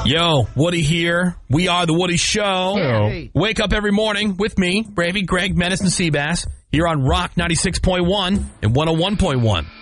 Yo, Woody here. We are the Woody Show. Hey. Wake up every morning with me, Bravey, Greg, Menace, and Seabass here on Rock 96.1 and 101.1.